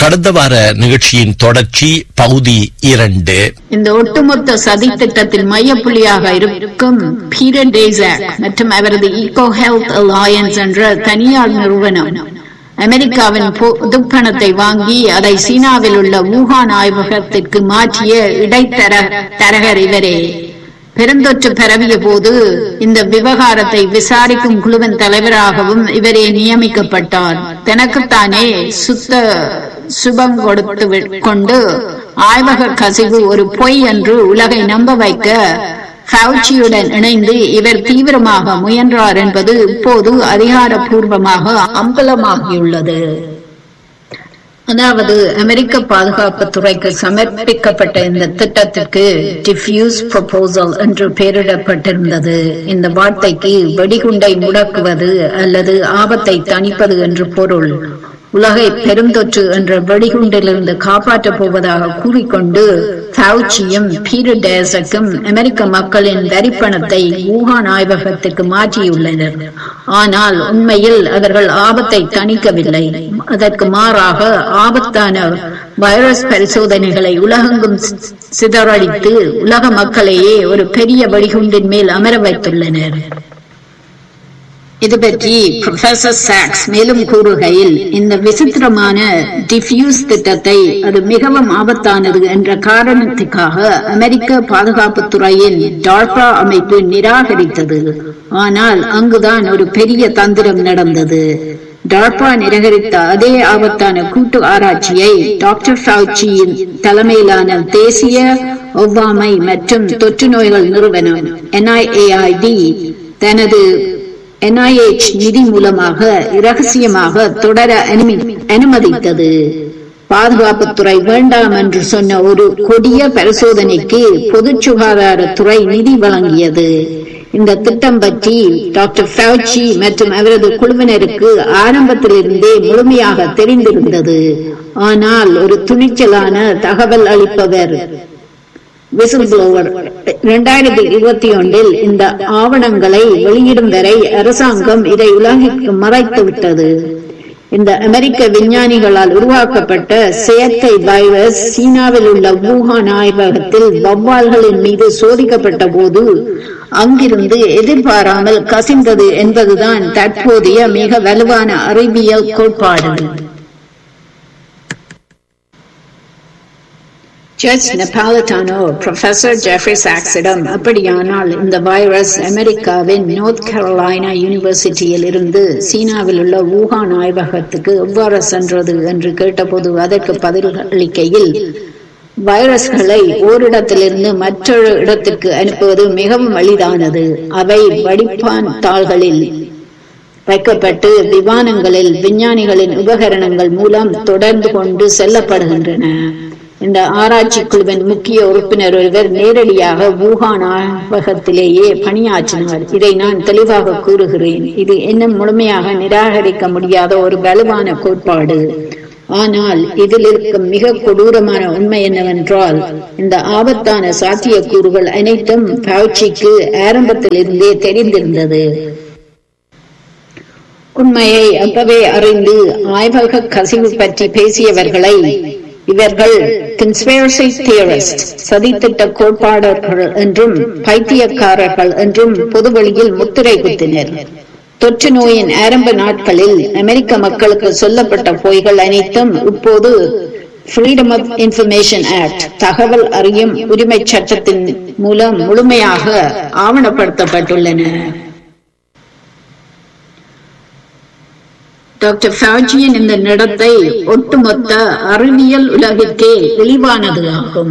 கடந்த வார நிகழ்ச்சியின் தொடர்ச்சி பகுதி 2. இந்த ஒட்டுமொத்த சதி திட்டத்தில் மையப்புள்ளியாக இருக்கும் பீட்டர் டேசாக் மற்றும் அவரது ஈகோ ஹெல்த் அலையன்ஸ் என்ற தனியார் நிறுவனம் அமெரிக்காவின் பொதுப்பணத்தை வாங்கி அதை சீனாவில் உள்ள வூஹான் ஆய்வகத்திற்கு மாற்றிய இடைத்தரகர் இவரே. பெருந்தொற்று பரவிய போது இந்த விவகாரத்தை விசாரிக்கும் குழுவின் தலைவராகவும் இவரே நியமிக்கப்பட்டார். தனக்குத்தானே சுபம் கொடுத்து கொண்டு ஆய்வக கசிவு ஒரு பொய் என்று உலகை நம்ப வைக்க ஃபவுச்சியுடன் இணைந்து இவர் தீவிரமாக முயன்றார் என்பது இப்போது அதிகாரப்பூர்வமாக அம்பலமாகியுள்ளது. அதாவது அமெரிக்க பாதுகாப்பு துறைக்கு சமர்ப்பிக்கப்பட்ட இந்த திட்டத்திற்கு டிஃப்யூஸ் ப்ரொபோசல் என்று பெயரிடப்பட்டிருந்தது. இந்த வார்த்தைக்கு வெடிகுண்டை முடக்குவது அல்லது ஆபத்தை தணிப்பது என்று பொருள். உலகை பெருந்தொற்று என்ற வெடிகுண்டிலிருந்து காப்பாற்றப் போவதாக கூறிக்கொண்டு ஃபவுச்சியும் பீட்டர் டேசாக்கும் அமெரிக்க மக்களின் வரிப்பணத்தை வூஹான் ஆய்வகத்துக்கு மாற்றியுள்ளனர். ஆனால் உண்மையில் அவர்கள் ஆபத்தை தணிக்கவில்லை. அதற்கு மாறாக ஆபத்தான வைரஸ் பரிசோதனைகளை உலகெங்கும் சிதறடித்து உலக மக்களையே ஒரு பெரிய வெடிகுண்டின் மேல் அமர வைத்துள்ளனர். இது பற்றி புரொஃபசர் சாக்ஸ் மேலும் கூறுகையில், இந்த விசித்திரமான டிஃப்யூஸ் திட்டத்தை அது மிகவும் ஆபத்தானது என்ற காரணத்துக்காக அமெரிக்க பாதுகாப்பு துறையின் டார்பா அமைப்பு நிராகரித்தது. ஆனால் அங்குதான் ஒரு பெரிய தந்திரம் நடந்தது. டார்பா நிராகரித்த அதே ஆபத்தான கூட்டு ஆராய்ச்சியை டாக்டர் ஃபவுச்சியின் தலைமையிலான தேசிய ஒவ்வாமை மற்றும் தொற்று நோய்கள் நிறுவனம் NIAID தனது NIH நிதி மூலமாக இரகசியமாக தொடர அனுமதித்தது. பாதுகாப்புத்துறை வேண்டாம் என்று சொன்ன ஒரு கொடிய பரிசோதனைக்கு பொது சுகாதாரத்துறை நிதி வழங்கியது. இந்த திட்டம் பற்றி டாக்டர் ஃபவுச்சி மற்றும் அவரது குழுவினருக்கு ஆரம்பத்திலிருந்தே முழுமையாக தெரிந்திருந்தது. ஆனால் ஒரு துணிச்சலான தகவல் அளிப்பவர் விசில்ப்ளோவர் 2021 இந்த ஆவணங்களை வெளியிடும் வரை அரசாங்கம் இதை உலகிற்கு மறைத்துவிட்டது. இந்த அமெரிக்க விஞ்ஞானிகளால் உருவாக்கப்பட்ட செயற்கை வைரஸ் சீனாவில் உள்ள வூஹான் ஆய்வகத்தில் வௌவால்களின் மீது சோதிக்கப்பட்ட போது அங்கிருந்து எதிர்பாராமல் கசிந்தது என்பதுதான் தற்போதைய மிக வலுவான அறிவியல் கோட்பாடு. ஜட்ஜ் நெபாலிட்டானோ ப்ரொஃபசர் ஜெஃப்ரி சாக்ஸிடம், அப்படியானால் இந்த வைரஸ் அமெரிக்காவின் நார்த் கரோலைனா யூனிவர்சிட்டியில் இருந்து சீனாவில் உள்ள வூஹான் ஆய்வகத்துக்கு எவ்வாறு சென்றது என்று கேட்டபோது அதற்கு பதிலளிக்கையில், வைரஸ்களை ஓரிடத்திலிருந்து மற்றொரு இடத்திற்கு அனுப்புவது மிகவும் எளிதானது. அவை வடிப்பான் தாள்களில் வைக்கப்பட்டு விமானங்களில் விஞ்ஞானிகளின் உபகரணங்கள் மூலம் தொடர்ந்து கொண்டு செல்லப்படுகின்றன. இந்த ஆராய்ச்சி குழுவின் முக்கிய உறுப்பினர் ஒருவர் நேரடியாக வூஹான் ஆய்வகத்திலேயே பணியாற்றினார். இதை நான் தெளிவாக கூறுகிறேன். இது இன்னும் முழுமையாக நிராகரிக்க முடியாத ஒரு வலுவான கோட்பாடு. ஆனால் இதில் இருக்கும் மிக கொடூரமான உண்மை என்னவென்றால், இந்த ஆபத்தான சாத்தியக்கூறுகள் அனைத்தும் ஃபவுச்சிக்கு ஆரம்பத்திலிருந்தே தெரிந்திருந்தது. உண்மையை அப்பவே அறிந்து ஆய்வக கசிவு பற்றி பேசியவர்களை இவர்கள் கன்ஸ்பிரசி தியரிஸ்ட், சதித்திட்ட கோட்பாளர்கள் என்றும் பைத்தியக்காரர்கள் என்றும் பொதுவெளியில் முத்திரை குத்தினர். தொற்று நோயின் ஆரம்ப நாட்களில் அமெரிக்க மக்களுக்கு சொல்லப்பட்ட பொய்கள் அனைத்தும் இப்போது ஃப்ரீடம் ஆஃப் இன்ஃபர்மேஷன் ஆக்ட், தகவல் அறியும் உரிமை சட்டத்தின் மூலம் முழுமையாக ஆவணப்படுத்தப்பட்டுள்ளன. டாக்டர் ஃபவுச்சியின் இந்த நடத்தை ஒட்டுமொத்த அறிவியல் உலகிற்கே இழிவானது ஆகும்.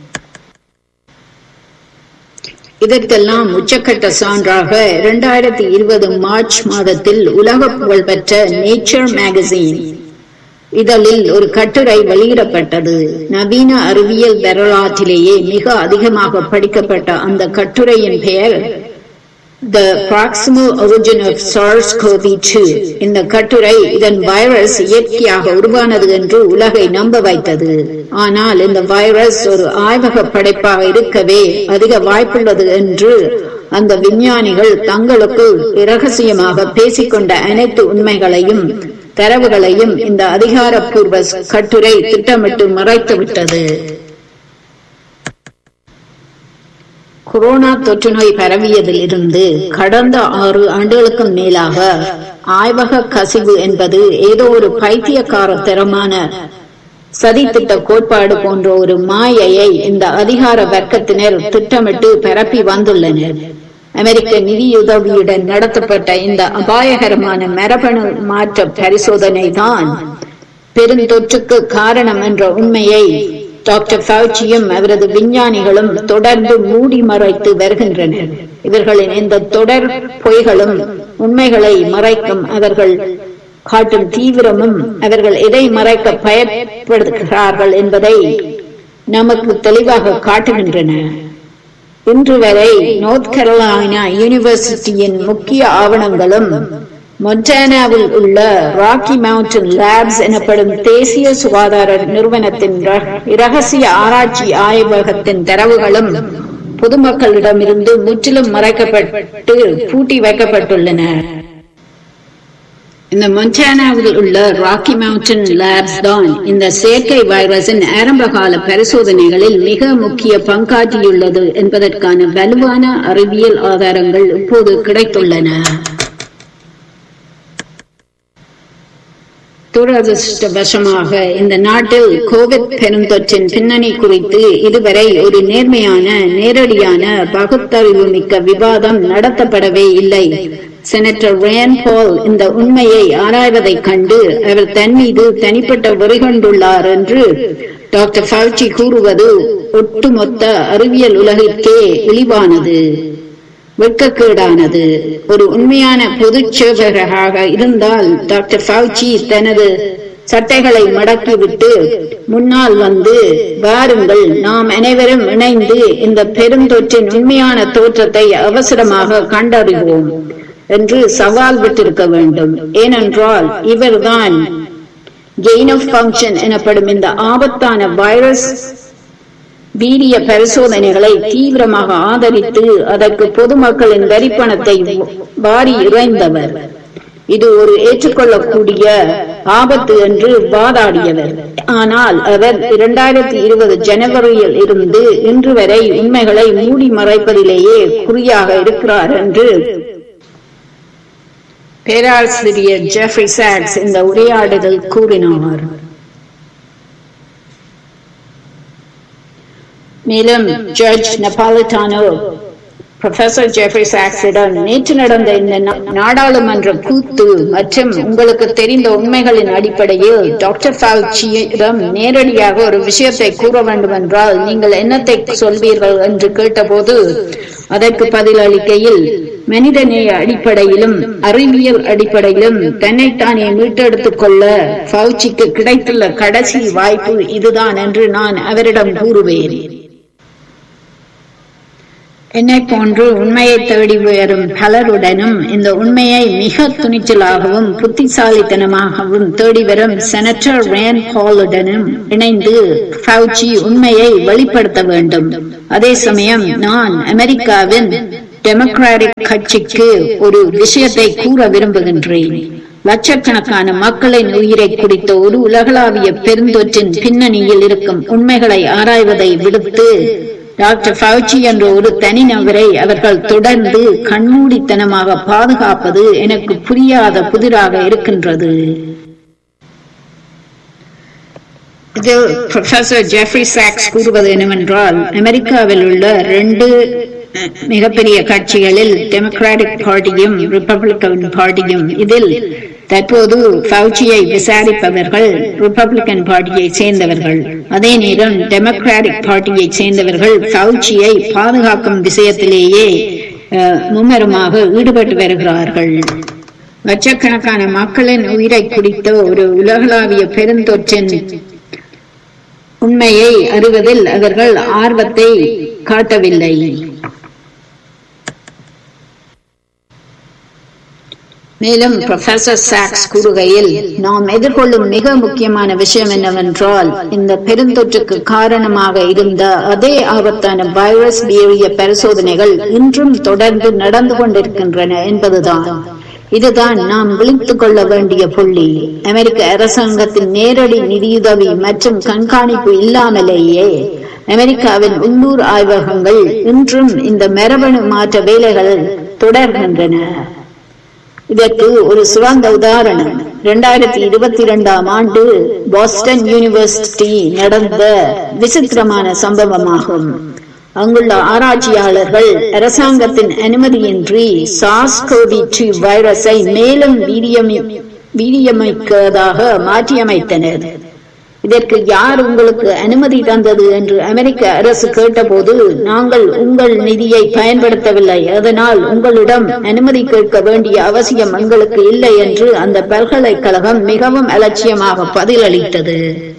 இதற்கெல்லாம் உச்சக்கட்ட சான்றாக 2020 மார்ச் மாதத்தில் உலக புகழ்பெற்ற நேச்சர் மேகசின் இதழில் ஒரு கட்டுரை வெளியிடப்பட்டது. நவீன அறிவியல் வரலாற்றிலேயே மிக அதிகமாக படிக்கப்பட்ட அந்த கட்டுரையின் பெயர் The Proximal Origin of SARS-CoV-2. இந்த கட்டுரை இதன் வைரஸ் இயற்கையாக உருவானது என்று உலகை நம்ப வைத்தது. ஆனால் இந்த வைரஸ் ஒரு ஆய்வக படைப்பாக இருக்கவே அதிக வாய்ப்புள்ளது என்று அந்த விஞ்ஞானிகள் தங்களுக்கு இரகசியமாக பேசிக்கொண்ட அனைத்து உண்மைகளையும் தரவுகளையும் இந்த அதிகாரப்பூர்வ கட்டுரை திட்டமிட்டு மறைத்துவிட்டது. கொரோனா தொற்று நோய் பரவியதில் இருந்து கடந்த 6 ஆண்டுகளுக்கும் மேலாக ஆய்வக கசிவு என்பது ஏதோ ஒரு பைத்தியக்காரத்தரமான சதித்திட்ட கோட்பாடு போன்ற ஒரு மாயையை இந்த அதிகார வர்க்கத்தினர் திட்டமிட்டு பரப்பி வந்துள்ளனர். அமெரிக்க நிதியுதவியுடன் நடத்தப்பட்ட இந்த அபாயகரமான மரபணு மாற்ற பரிசோதனை தான் பெருந்தொற்றுக்கு காரணம் என்ற உண்மையை டாக்டர் ஃபவுச்சியும் அவரது விஞ்ஞானிகளும் தொடர்ந்து மூடி மறைத்து வருகின்றனர். இவர்களின் இந்த தொடர் பொய்களும் உண்மைகளை மறைக்கும் அவர்கள் காட்டும் தீவிரமும் அவர்கள் எதை மறைக்க பயன்படுத்துகிறார்கள் என்பதை நமக்கு தெளிவாக காட்டுகின்றன. இன்று வரை நார்த் கரோலினா யூனிவர்சிட்டியின் முக்கிய ஆவணங்களும் மொன்டானாவில் உள்ள ராக்கி மவுண்டன் லேப்ஸ் எனப்படும் தேசிய சுகாதார நிறுவனத்தின் இரகசிய ஆராய்ச்சி ஆய்வகத்தின் தரவுகளும் பொதுமக்களிடமிருந்து முற்றிலும் மறைக்கப்பட்டு பூட்டி வைக்கப்பட்டுள்ளன. இந்த மொன்டானாவில் உள்ள ராக்கி மவுண்டன் லேப்ஸ் தான் இந்த செயற்கை வைரஸின் ஆரம்பகால பரிசோதனைகளில் மிக முக்கிய பங்காற்றியுள்ளது என்பதற்கான வலுவான அறிவியல் ஆதாரங்கள் இப்போது கிடைத்துள்ளன. துரதிருஷ்டவசமாக இந்த நாட்டில் கோவிட் பெருந்தொற்றின் பின்னணி குறித்து இதுவரை ஒரு நேர்மையான நேரடியான பகுத்தறிவு மிக்க விவாதம் நடத்தப்படவே இல்லை. செனட்டர் ரேண்ட் பால் இந்த உண்மையை ஆராய்வதை கண்டு அவர் தன் மீது தனிப்பட்ட வெறி கொண்டுள்ளார் என்று டாக்டர் ஃபவுச்சி கூறுவது ஒட்டுமொத்த அறிவியல் உலகிற்கே இழிவானது, வெட்கக்கேடானது. ஒரு உண்மையான பொது சேவகராக இருந்தால் டாக்டர் ஃபவுச்சி தனது சட்டைகளை மடக்கிவிட்டு முன்னால் வந்து, வாருங்கள், நாம் அனைவரும் இணைந்து இந்த பெருந்தொற்றின் உண்மையான தோற்றத்தை அவசரமாக கண்டறிவோம் என்று சவால் விட்டிருக்க வேண்டும். ஏனென்றால் இவர்தான் கெயின் ஆஃப் ஃபங்க்ஷன் எனப்படும் இந்த ஆபத்தான வைரஸ் வீரிய பரிசோதனைகளை தீவிரமாக ஆதரித்து அதற்கு பொதுமக்களின் வரிப்பணத்தை வாரி இறைந்தவர். இது ஒரு ஏற்றுக்கொள்ளக்கூடிய ஆபத்து என்று வாதாடியவர். ஆனால் அவர் 2020 ஜனவரியில் இருந்து இன்று வரை உண்மைகளை மூடி மறைப்பதிலேயே குறியாக இருக்கிறார் என்று பேராசிரியர் ஜெஃப்ரி சாக்ஸ் இந்த உரையாடுதல் கூறினார். மேலும் ஜட்ஜ் நெபாலிட்டானோ புரொஃபசர் ஜெஃப்ரி சாக்ஸிடம் நேற்று நடந்த இந்த நாடாளுமன்ற கூத்து மற்றும் உங்களுக்கு தெரிந்த உண்மைகளின் அடிப்படையில் டாக்டர் ஃபவுச்சியிடம் நேரடியாக ஒரு விஷயத்தை கூற வேண்டும் என்றால் நீங்கள் என்னத்தை சொல்வீர்கள் என்று கேட்டபோது அதற்கு பதிலளிக்கையில் மனிதநேய அடிப்படையிலும் அறிவியல் அடிப்படையிலும் தன்னைத்தானே மீட்டெடுத்துக் கொள்ள ஃபவுச்சிக்கு கிடைத்துள்ள கடைசி வாய்ப்பு இதுதான் என்று நான் அவரிடம் கூறுவேன். என்னை போன்று உண்மையை தேடி வரும் பலருடனும் இந்த உண்மையை மிக துணிச்சலாகவும் புத்திசாலித்தனமாகவும் தேடி வரும் செனட்டர் ரேண்ட் பாலுடனும் இணைந்து ஃபவுச்சி உண்மையை வெளிப்படுத்த வேண்டும். அதே சமயம் நான் அமெரிக்காவின் டெமோக்ராட்டிக் கட்சிக்கு ஒரு விஷயத்தை கூற விரும்புகின்றேன். லட்சக்கணக்கான மக்களின் உயிரை குறித்த ஒரு உலகளாவிய பெருந்தொற்றின் பின்னணியில் இருக்கும் உண்மைகளை ஆராய்வதை விடுத்து டாக்டர் ஃபவுச்சி என்ற ஒரு தனிநபரை அவர்கள் தொடர்ந்து கண்மூடித்தனமாக பாதுகாப்பது எனக்கு புரியாத புதிராக இருக்கின்றது. இதில் புரொஃபசர் ஜெஃப்ரி சாக்ஸ் கூறுவது என்னவென்றால் அமெரிக்காவில் உள்ள 2 மிகப்பெரிய கட்சிகளில் டெமோக்ராட்டிக் பார்ட்டியும் ரிபப்ளிகன் பார்ட்டியும், இதில் தற்போது ஃபவுச்சியை விசாரிப்பவர்கள் ரிபப்ளிகன் பார்ட்டியை சேர்ந்தவர்கள். அதே நேரம் டெமோக்ராட்டிக் பார்ட்டியை சேர்ந்தவர்கள் ஃபவுச்சியை பாதுகாக்கும் விஷயத்திலேயே மும்முரமாக ஈடுபட்டு வருகிறார்கள். லட்சக்கணக்கான மக்களின் உயிரை குறித்த ஒரு உலகளாவிய பெருந்தொற்றின் உண்மையை அறிவதில் அவர்கள் ஆர்வத்தை காட்டவில்லை. மேலும் புரொஃபசர் சாக்ஸ் கூறுகையில் நாம் எதிர்கொள்ளும் மிக முக்கியமான விஷயம் என்னவென்றால் இந்த பெருந்தொற்றுக்கு காரணமாக இருந்த அதே ஆபத்தான வைரஸ் வீரிய பரிசோதனைகள் இன்றும் தொடர்ந்து நடந்து கொண்டிருக்கின்றன என்பதுதான். இதுதான் நாம் விழித்துக் கொள்ள வேண்டிய புள்ளி. அமெரிக்க அரசாங்கத்தின் நேரடி நிதியுதவி மற்றும் கண்காணிப்பு இல்லாமலேயே அமெரிக்காவின் உள்ளூர் ஆய்வகங்கள் இன்றும் இந்த மரபணு மாற்ற வேலைகள் தொடர்கின்றன. இதற்கு ஒரு சிறந்த உதாரணம் 2022 ஆண்டு பாஸ்டன் யூனிவர்சிட்டி நடந்த விசித்திரமான சம்பவமாகும். அங்குள்ள ஆராய்ச்சியாளர்கள் அரசாங்கத்தின் அனுமதியின்றி SARS-CoV-2 வைரஸை மேலும் வீரியமைக்கதாக மாற்றியமைத்தனர். இதற்கு யார் உங்களுக்கு அனுமதி தந்தது என்று அமெரிக்க அரசு கேட்டபோது, நாங்கள் உங்கள் நிதியை பயன்படுத்தவில்லை, அதனால் உங்களிடம் அனுமதி கேட்க வேண்டிய அவசியம் எங்களுக்கு இல்லை என்று அந்த பல்கலைக்கழகம் மிகவும் அலட்சியமாக பதிலளித்தது.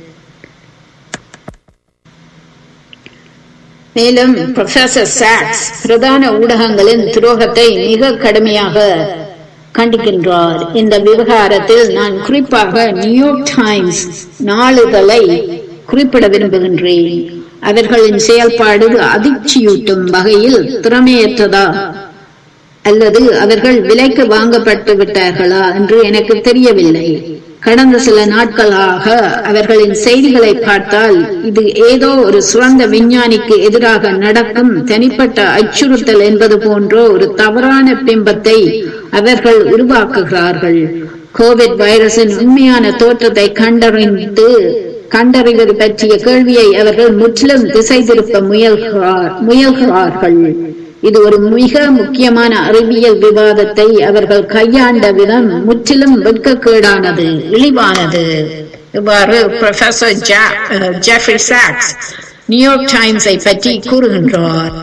மேலும் புரொஃபசர் சாக்ஸ் பிரதான ஊடகங்களின் துரோகத்தை மிக கடுமையாக கண்டிக்கின்றார். இந்த விவகாரத்தில் நான் குறிப்பாக நியூயார்க் டைம்ஸ் நாளிதழை குறிப்பிட விரும்புகின்றேன். அவர்களின் செயல்பாடு அதிர்ச்சியூட்டும் வகையில் திறமையற்றதா அல்லது அவர்கள் விலைக்கு வாங்கப்பட்டு விட்டார்களா என்று எனக்கு தெரியவில்லை. கடந்த சில நாட்களாக அவர்களின் செய்திகளை பார்த்தால் இது ஏதோ ஒரு சுரந்த விஞ்ஞானிக்கு எதிராக நடக்கும் தனிப்பட்ட அச்சுறுத்தல் என்பது போன்ற ஒரு தவறான பிம்பத்தை அவர்கள் உருவாக்குகிறார்கள். கோவிட் வைரஸின் உண்மையான தோற்றத்தை கண்டறிவது பற்றிய கேள்வியை அவர்கள் முற்றிலும் திசை திருப்ப முயல்கிறார்கள். இது ஒரு மிக முக்கியமான அறிவியல் விவாதத்தை அவர்கள் கையாண்ட விதம் முற்றிலும் வெட்கக்கேடானது, இழிவானது. இவ்வாறு புரொஃபசர் ஜெஃப்ரி சாக்ஸ் நியூயார்க் டைம்ஸை பற்றி கூறுகின்றார்.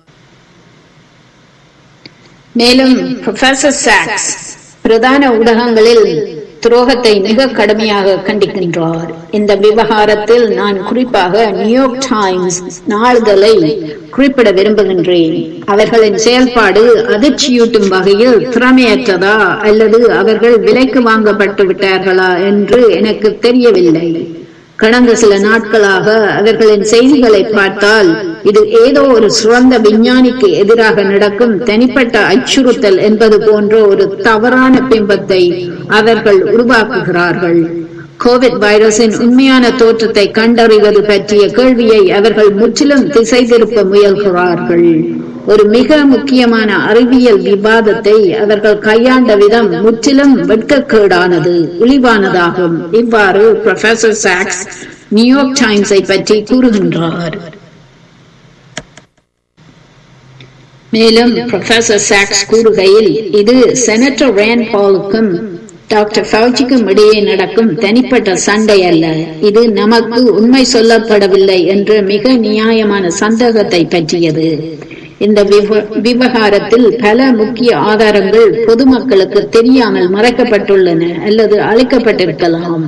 மேலும் புரொஃபசர் சாக்ஸ் பிரதான ஊடகங்களில் துரோகத்தை மிக கடுமையாக கண்டிக்கின்றார். இந்த விவகாரத்தில் நான் குறிப்பாக நியூயார்க் டைம்ஸ் நாளிதழை குறிப்பிட விரும்புகின்றேன். அவர்களின் செயல்பாடு அதிர்ச்சியூட்டும் வகையில் திறமையற்றதா அல்லது அவர்கள் விலைக்கு வாங்கப்பட்டு விட்டார்களா என்று எனக்கு தெரியவில்லை. கடந்த சில நாட்களாக அவர்களின் செய்திகளை பார்த்தால் இது ஏதோ ஒரு சுரந்த விஞ்ஞானிக்கு எதிராக நடக்கும் தனிப்பட்ட அச்சுறுத்தல் என்பது போன்ற ஒரு தவறான பிம்பத்தை அவர்கள் உருவாக்குகிறார்கள். கோவிட் வைரஸின் உண்மையான தோற்றத்தை கண்டறிவது பற்றிய கேள்வியை அவர்கள் முற்றிலும் திசை திருப்ப முயல்கிறார்கள். ஒரு மிக முக்கியமான அறிவியல் விவாதத்தை அவர்கள் கையாண்ட விதம் முற்றிலும் வெட்கக்கேடானது, இழிவானதாகும். இவ்வாறு புரொஃபசர் சாக்ஸ் நியூயார்க் டைம்ஸை பற்றி கூறுகின்றார். மேலும் புரொஃபசர் சாக்ஸ் கூறுகையில், இது செனட்டர் ரேண்ட் பாலுக்கும் டாக்டர் ஃபவுச்சிக்கும் இடையே நடக்கும் தனிப்பட்ட சண்டை அல்ல, இது நமக்கு உண்மை சொல்லப்படவில்லை என்ற மிக நியாயமான சந்தேகத்தை பற்றியது. இந்த விவகாரத்தில் பல முக்கிய ஆதாரங்கள் பொதுமக்களுக்கு தெரியாமல் மறைக்கப்பட்டுள்ளன அல்லது அளிக்கப்பட்டிருக்கலாம்.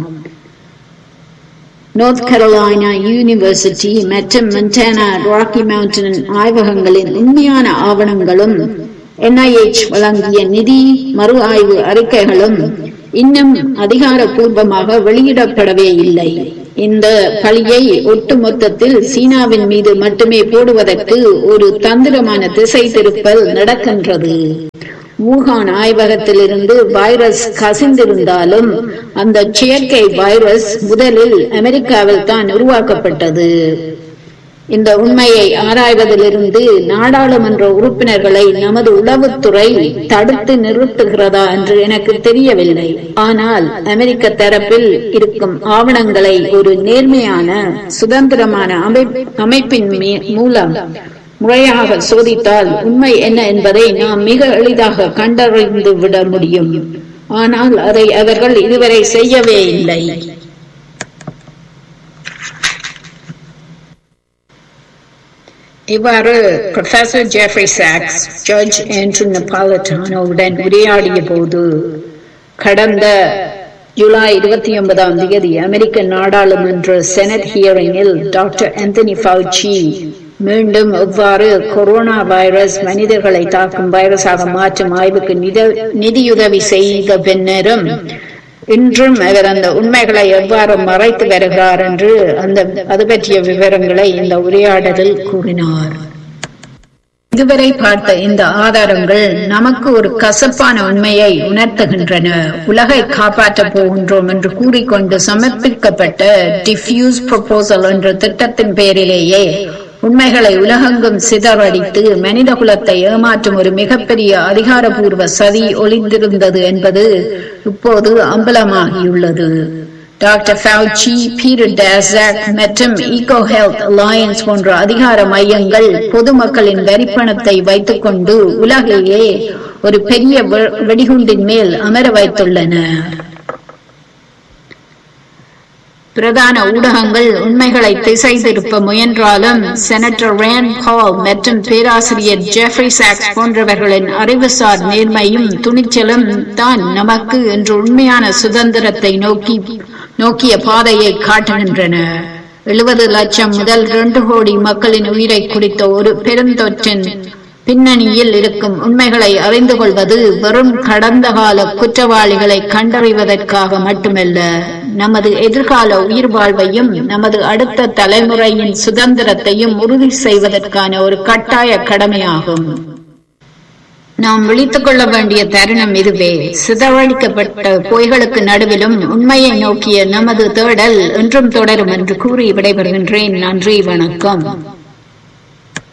நார்த் கரோலைனா யூனிவர்சிட்டி மற்றும் மொன்டானா ராக்கி மவுண்டன் ஆய்வகங்களின் உண்மையான ஆவணங்களும் NIH வழங்கிய நிதி மறு ஆய்வு அறிக்கைகளும் இன்னும் அதிகாரப்பூர்வமாக வெளியிடப்படவே இல்லை. இந்த பழியை ஒட்டுமொத்தத்தில் சீனாவின் மீது மட்டுமே போடுவதற்கு ஒரு தந்திரமான திசை திருப்பல் நடக்கின்றது. வூஹான் ஆய்வகத்திலிருந்து வைரஸ் கசிந்திருந்தாலும் அந்த செயற்கை வைரஸ் முதலில் அமெரிக்காவில் தான் உருவாக்கப்பட்டது. இந்த உண்மையை ஆராய்வதிலிருந்து நாடாளுமன்ற உறுப்பினர்களை நமது உளவுத்துறை தடுத்து நிறுத்துகிறதா என்று எனக்கு தெரியவில்லை. ஆனால் அமெரிக்க தரப்பில் இருக்கும் ஆவணங்களை ஒரு நேர்மையான சுதந்திரமான அமைப்பின் மூலம் முறையாக சோதித்தால் உண்மை என்ன என்பதை நாம் மிக எளிதாக கண்டறிந்து விட முடியும். ஆனால் அதை அவர்கள் இதுவரை செய்யவே இல்லை. இவ்வாறு professor Jeffrey socks judge Andrew நபாலட்டானோவுடன் உரையாடிய போது, கடந்த ஜூலை 29 அமெரிக்க நாடாளுமன்ற செனட் ஹியரிங்கில் டாக்டர் ஆந்தனி ஃபவுச்சி மீண்டும் எவ்வாறு கொரோனா வைரஸ் மனிதர்களை தாக்கும் வைரஸாக மாற்றும் ஆய்வுக்கு நிதியுதவி செய்த பின்னரும் இன்றும் அவர் அந்த உண்மைகளை எவ்வாறு மறைத்து வருகிறார் என்று அது பற்றிய விவரங்களை இந்த உரையாடலில் கூறினார். இதுவரை பார்த்த இந்த ஆதாரங்கள் நமக்கு ஒரு கசப்பான உண்மையை உணர்த்துகின்றன. உலகை காப்பாற்றப் போகின்றோம் என்று கூறிக்கொண்டு சமர்ப்பிக்கப்பட்ட டிஃப்யூஸ் ப்ரொபோசல் என்ற திட்டத்தின் பெயரிலேயே உண்மைகளை உலகெங்கும் சிதறடித்து மனித குலத்தை ஏமாற்றும் ஒரு மிகப்பெரிய அதிகாரபூர்வ சதி ஒளிந்திருந்தது என்பது இப்போது அம்பலமாகியுள்ளது. டாக்டர் ஃபவுச்சி, பீட்டர் டாஸாக் மற்றும் ஈகோ ஹெல்த் அலையன்ஸ் போன்ற அதிகார மையங்கள் பொதுமக்களின் வரிப்பணத்தை வைத்துக் கொண்டு உலகையே ஒரு பெரிய வெடிகுண்டின் மேல் அமர வைத்துள்ளன. பிரதான ஊடகங்கள் உண்மைகளை திசை திருப்ப முயன்றாலும் செனட்டர் ராண்ட் பால் மற்றும் பேராசிரியர் ஜெஃப்ரி சாக்ஸ் போன்றவர்களின் அறிவுசார் நேர்மையும் துணிச்சலும் தான் நமக்கு இன்று உண்மையான சுதந்திரத்தை நோக்கிய பாதையை காட்டுகின்றன. 70 லட்சம் முதல் 2 கோடி மக்களின் உயிரை குடித்த ஒரு பெருந்தொற்றின் பின்னணியில் இருக்கும் உண்மைகளை அறிந்து கொள்வது வெறும் கடந்த கால குற்றவாளிகளை கண்டறிவதற்காக மட்டுமல்ல, நமது எதிர்கால உயிர் வாழ்வையும் நமது அடுத்த தலைமுறையின் சுதந்திரத்தையும் உறுதி செய்வதற்கான ஒரு கட்டாய கடமையாகும். நாம் விழித்துக் கொள்ள வேண்டிய தருணம் இதுவே. சிதறடிக்கப்பட்ட பொய்களுக்கு நடுவிலும் உண்மையை நோக்கிய நமது தேடல் என்றும் தொடரும் என்று கூறி விடைபெறுகின்றேன். நன்றி, வணக்கம்.